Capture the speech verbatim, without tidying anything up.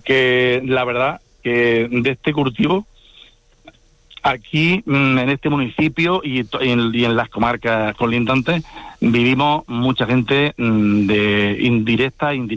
que la verdad que de este cultivo aquí en este municipio y en, y en las comarcas colindantes vivimos mucha gente de indirecta, indirecta